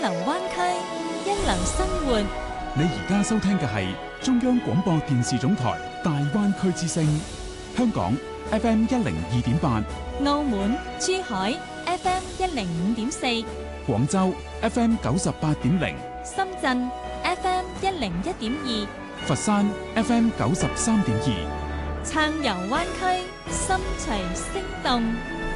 能灣區，一流生活。 你而家收聽嘅係中央廣播電視總台大灣區之聲，香港 FM 102.8， 澳門、珠海 FM 105.4， 廣州 FM 98.0， 深圳 FM 101.2， 佛山 FM 93.2， 暢遊灣區，心隨聲動。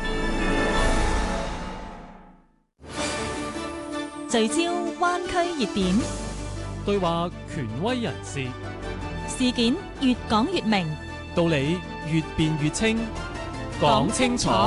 聚焦灣區熱點， 對話權威人士， 事件越講越明， 道理越辯越清，講清楚。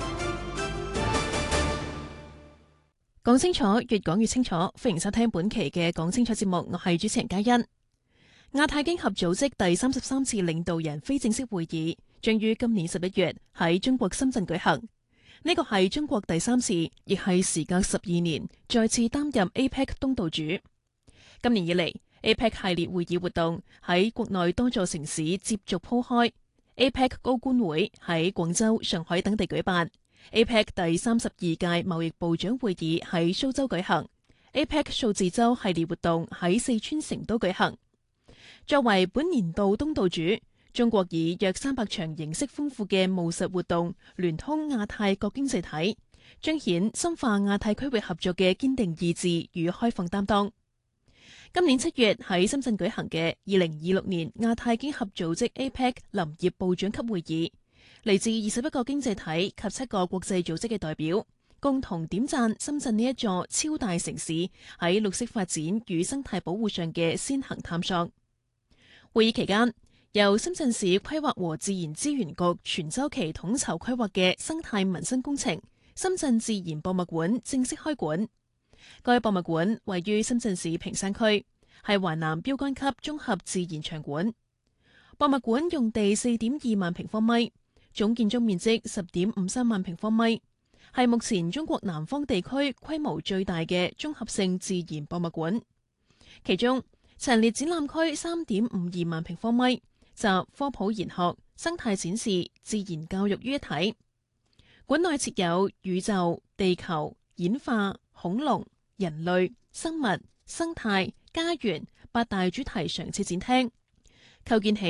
講清楚，越講越清楚。歡迎收聽本期嘅講清楚節目，我係主持人嘉欣。亞太經合組織第33次領導人非正式會議將於今年11月喺中國深圳舉行。呢個係中國第3次，亦係時隔12年再次擔任 APEC 東道主。今年以嚟 ，APEC 系列會議活動喺國內多座城市接續鋪開。APEC 高官會喺廣州、上海等地舉辦。APEC 第32屆貿易部長會議喺蘇州舉行。APEC 數字周系列活動喺四川成都舉行。作為本年度東道主，中國以約300場形式豐富嘅務實活動，聯通亞太各經濟體，彰顯深化亞太區域合作嘅堅定意志與開放擔當。今年7月喺深圳舉行嘅2026年亞太經合組織 APEC 林業部長級會議，嚟自21個經濟體及7個國際組織嘅代表，共同點讚深圳呢一座超大城市喺綠色發展與生態保護上嘅先行探索。會議期間，由深圳市規劃和自然資源局全周期統籌規劃嘅生態民生工程深圳自然博物館正式開館。該博物館位於深圳市坪山區，係華南標杆級綜合自然場館。博物館用地4.2萬平方米，總建築面積10.53萬平方米，係目前中國南方地區規模最大嘅綜合性自然博物館。其中，陳列展覽區3.52萬平方米，集科普研學、生態展示、自然教育於一體。館內設有宇宙、地球、演化、恐龍、人類、生物、生態、家園8大主題常設展廳，構建起